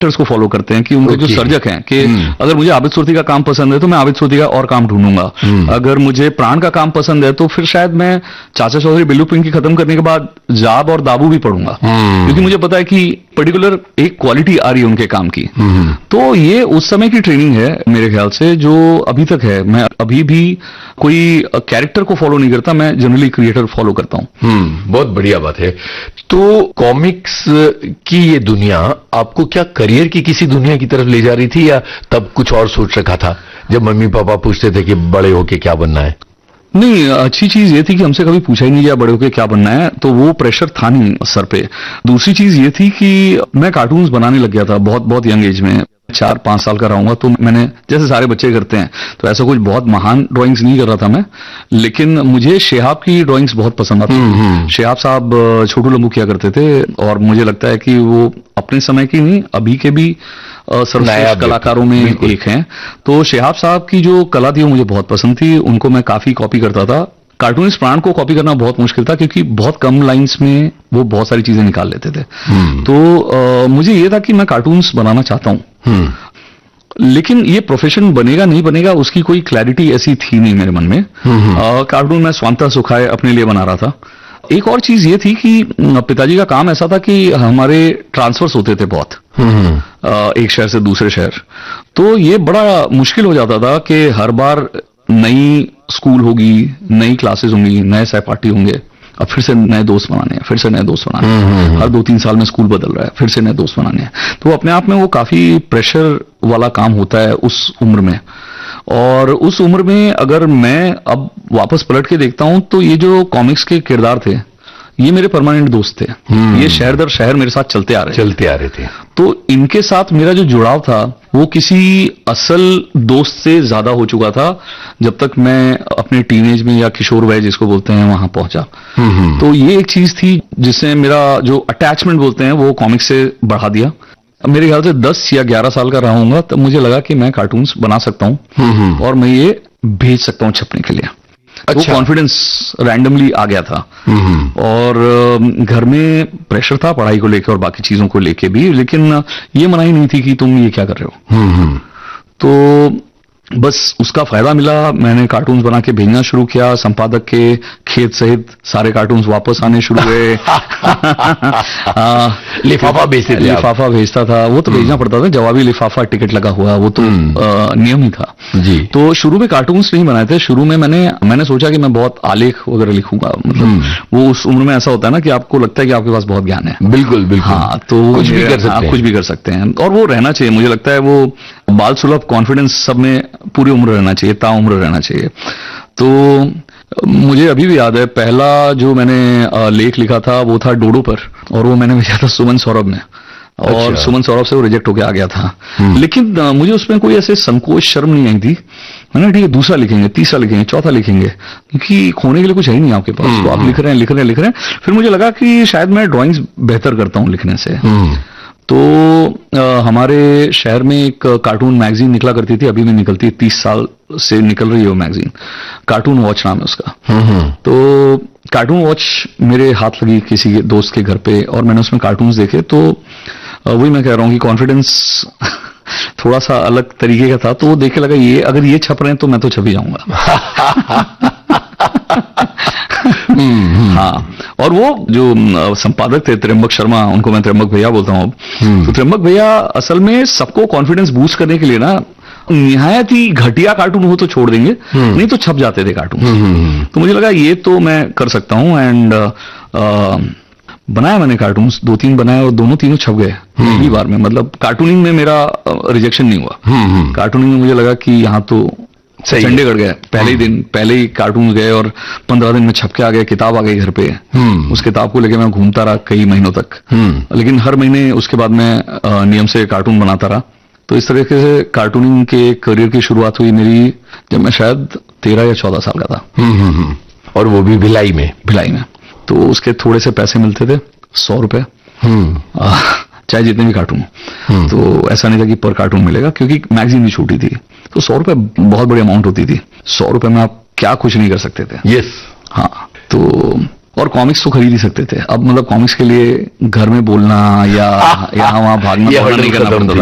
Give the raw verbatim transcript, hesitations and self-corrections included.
को फॉलो करते हैं कि उनके okay. जो सर्जक हैं कि अगर मुझे आबिद सुरती का काम पसंद है तो मैं आबिद सुरती का और काम ढूंढूंगा, अगर मुझे प्राण का काम पसंद है तो फिर शायद मैं चाचा चौधरी बिल्लू पिंकी खत्म करने के बाद जाब और दाबू भी पढ़ूंगा, क्योंकि मुझे पता है कि पर्टिकुलर एक क्वालिटी आ रही है उनके काम की। तो ये उस समय की ट्रेनिंग है मेरे ख्याल से, जो अभी तक है। मैं अभी भी कोई कैरेक्टर को फॉलो नहीं करता, मैं जनरली क्रिएटर फॉलो करता हूँ। हम्म बहुत बढ़िया बात है। तो कॉमिक्स की ये दुनिया आपको क्या करियर की किसी दुनिया की तरफ ले जा रही थी, या तब कुछ और सोच रखा था जब मम्मी पापा पूछते थे कि बड़े होके क्या बनना है? नहीं, अच्छी चीज ये थी कि हमसे कभी पूछा ही नहीं गया बड़े होके क्या बनना है, तो वो प्रेशर था नहीं सर पे। दूसरी चीज ये थी कि मैं कार्टून्स बनाने लग गया था बहुत बहुत यंग एज में। चार पांच साल का रहूंगा तो मैंने, जैसे सारे बच्चे करते हैं, तो ऐसा कुछ बहुत महान ड्राइंग्स नहीं कर रहा था मैं, लेकिन मुझे शेहाब की ड्राइंग्स बहुत पसंद आती। शेहाब साहब छोटू लंबू किया करते थे, और मुझे लगता है कि वो अपने समय की नहीं, अभी के भी सर्वश्रेष्ठ कलाकारों में एक हैं। तो शेहाब साहब की जो कला थी वो मुझे बहुत पसंद थी, उनको मैं काफी कॉपी करता था। कार्टूनिस्ट प्राण को कॉपी करना बहुत मुश्किल था, क्योंकि बहुत कम लाइंस में वो बहुत सारी चीजें निकाल लेते थे। तो आ, मुझे ये था कि मैं कार्टून्स बनाना चाहता हूं, लेकिन ये प्रोफेशन बनेगा नहीं बनेगा उसकी कोई क्लैरिटी ऐसी थी नहीं मेरे मन में। आ, कार्टून मैं स्वांतः सुखाए अपने लिए बना रहा था। एक और चीज ये थी कि पिताजी का काम ऐसा था कि हमारे ट्रांसफर्स होते थे बहुत, एक शहर से दूसरे शहर, तो ये बड़ा मुश्किल हो जाता था कि हर बार नई स्कूल होगी, नई क्लासेस होंगी, नए सहपाठी होंगे, अब फिर से नए दोस्त बनाने हैं, फिर से नए दोस्त बनाने हैं, हर दो तीन साल में स्कूल बदल रहा है, फिर से नए दोस्त बनाने हैं। तो अपने आप में वो काफी प्रेशर वाला काम होता है उस उम्र में। और उस उम्र में अगर मैं अब वापस पलट के देखता हूं तो ये जो कॉमिक्स के किरदार थे ये मेरे परमानेंट दोस्त थे, ये शहर दर शहर मेरे साथ चलते आ रहे चलते आ रहे थे। तो इनके साथ मेरा जो जुड़ाव था वो किसी असल दोस्त से ज्यादा हो चुका था जब तक मैं अपने टीनेज में, या किशोर वय जिसको बोलते हैं, वहां पहुंचा। तो ये एक चीज थी जिसने मेरा जो अटैचमेंट बोलते हैं वो कॉमिक्स से बढ़ा दिया। मेरे ख्याल से दस या ग्यारह साल का रहा हूंगा तब मुझे लगा कि मैं कार्टून्स बना सकता हूं और मैं ये भेज सकता हूं छपने के लिए। अच्छा। वो कॉन्फिडेंस रैंडमली आ गया था। और घर में प्रेशर था पढ़ाई को लेकर और बाकी चीजों को लेके भी, लेकिन ये मनाही नहीं थी कि तुम ये क्या कर रहे हो। तो बस उसका फायदा मिला, मैंने कार्टून्स बना के भेजना शुरू किया, संपादक के खेत सहित सारे कार्टून्स वापस आने शुरू हुए। लिफाफा भेजते थे? लिफाफा भेजता था, वो तो भेजना पड़ता था, जवाबी लिफाफा, टिकट लगा हुआ, वो तो आ, नियम ही था जी। तो शुरू में कार्टून्स नहीं बनाए थे। शुरू में मैंने मैंने सोचा कि मैं बहुत आलेख वगैरह लिखूंगा, मतलब वो उस उम्र में ऐसा होता है ना कि आपको लगता है कि आपके पास बहुत ज्ञान है। बिल्कुल बिल्कुल। हाँ, तो कुछ भी कर सकते हैं, कुछ भी कर सकते हैं, और वो रहना चाहिए। मुझे लगता है वो बाल सुलभ कॉन्फिडेंस सब में पूरी उम्र रहना चाहिए, ता उम्र रहना चाहिए। तो मुझे अभी भी याद है पहला जो मैंने लेख लिखा था वो था डोडो पर, और वो मैंने भेजा था सुमन सौरभ में, और अच्छा। सुमन सौरभ से वो रिजेक्ट होके आ गया था। लेकिन मुझे उसमें कोई ऐसे संकोच शर्म नहीं आई थी। मैंने ठीक है दूसरा लिखेंगे, तीसरा लिखेंगे, चौथा लिखेंगे, क्योंकि खोने के लिए कुछ है ही नहीं आपके पास, तो आप लिख रहे हैं लिख रहे हैं लिख रहे हैं। फिर मुझे लगा कि शायद मैं ड्राइंग्स बेहतर करता हूँ लिखने से। तो आ, हमारे शहर में एक कार्टून मैगजीन निकला करती थी, अभी भी निकलती है, तीस साल से निकल रही है वो मैगजीन, कार्टून वॉच नाम है उसका। तो कार्टून वॉच मेरे हाथ लगी किसी के दोस्त के घर पे, और मैंने उसमें कार्टून्स देखे, तो वही मैं कह रहा हूँ कि कॉन्फिडेंस थोड़ा सा अलग तरीके का था। तो वो देखे लगा ये अगर ये छप रहे हैं तो मैं तो छप ही जाऊंगा। हाँ, और वो जो संपादक थे त्र्यंबक शर्मा, उनको मैं त्र्यंबक भैया बोलता हूँ। तो त्र्यंबक भैया असल में सबको कॉन्फिडेंस बूस्ट करने के लिए ना, निहायत ही घटिया कार्टून हो तो छोड़ देंगे, नहीं तो छप जाते थे कार्टून। तो मुझे लगा ये तो मैं कर सकता हूँ, एंड बनाया मैंने कार्टून्स, दो तीन बनाए और दोनों तीनों छप गए पहली बार में। मतलब कार्टूनिंग में मेरा रिजेक्शन नहीं हुआ। कार्टूनिंग में मुझे लगा कि यहाँ तो चंडीगढ़ गए, पहले ही दिन पहले ही कार्टून गए, और पंद्रह दिन में छप के आ गए, किताब आ गई घर पे। उस किताब को लेकर मैं घूमता रहा कई महीनों तक, लेकिन हर महीने उसके बाद मैं नियम से कार्टून बनाता रहा। तो इस तरीके से कार्टूनिंग के करियर की शुरुआत हुई मेरी जब मैं शायद तेरह या चौदह साल का था, और वो भी भिलाई में। भिलाई में तो उसके थोड़े से पैसे मिलते थे, सौ रुपए चाहे जितने भी कार्टून। तो ऐसा नहीं था कि पर कार्टून मिलेगा, क्योंकि मैगजीन भी छोटी थी, तो सौ रुपए बहुत बड़ी अमाउंट होती थी। सौ रुपए में आप क्या कुछ नहीं कर सकते थे। यस। हाँ, तो और कॉमिक्स तो खरीद ही सकते थे। अब मतलब कॉमिक्स के लिए घर में बोलना या यहाँ वहाँ भागना ये दौड़ना हर्डल नहीं करना खत्म पड़ता थी। था।